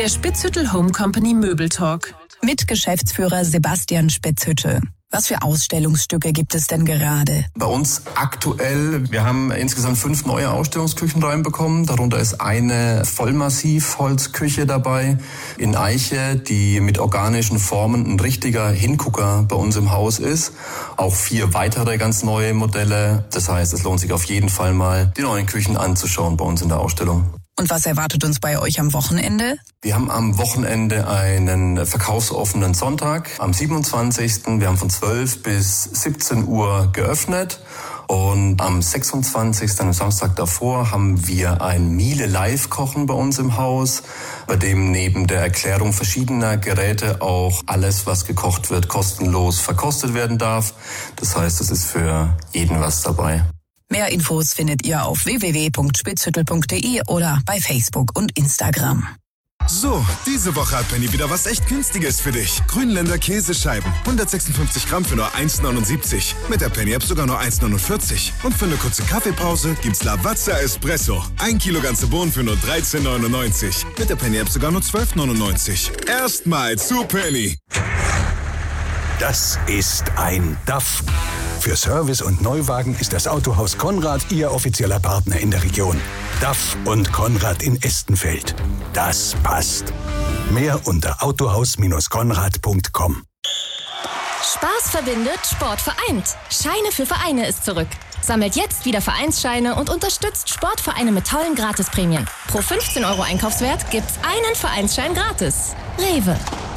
Der Spitzhüttel Home Company Möbeltalk. Mit Geschäftsführer Sebastian Spitzhüttel. Was für Ausstellungsstücke gibt es denn gerade? Bei uns aktuell, wir haben insgesamt 5 neue Ausstellungsküchen reinbekommen. Darunter ist eine Vollmassivholzküche dabei in Eiche, die mit organischen Formen ein richtiger Hingucker bei uns im Haus ist. Auch 4 weitere ganz neue Modelle. Das heißt, es lohnt sich auf jeden Fall mal, die neuen Küchen anzuschauen bei uns in der Ausstellung. Und was erwartet uns bei euch am Wochenende? Wir haben am Wochenende einen verkaufsoffenen Sonntag am 27. Wir haben von 12 bis 17 Uhr geöffnet. Und am 26., am Samstag davor, haben wir ein Miele-Live-Kochen bei uns im Haus, bei dem neben der Erklärung verschiedener Geräte auch alles, was gekocht wird, kostenlos verkostet werden darf. Das heißt, es ist für jeden was dabei. Mehr Infos findet ihr auf www.spitzhüttel.de oder bei Facebook und Instagram. So, diese Woche hat Penny wieder was echt Günstiges für dich. Grünländer Käsescheiben, 156 Gramm für nur 1,79. Mit der Penny-App sogar nur 1,49. Und für eine kurze Kaffeepause gibt's Lavazza Espresso. 1 Kilo ganze Bohnen für nur 13,99. Mit der Penny-App sogar nur 12,99. Erstmal zu Penny. Das ist ein DAF. Für Service und Neuwagen ist das Autohaus Konrad Ihr offizieller Partner in der Region. DAF und Konrad in Estenfeld. Das passt. Mehr unter autohaus-konrad.com. Spaß verbindet, Sport vereint. Scheine für Vereine ist zurück. Sammelt jetzt wieder Vereinsscheine und unterstützt Sportvereine mit tollen Gratisprämien. Pro 15 € Einkaufswert gibt's einen Vereinsschein gratis. Rewe.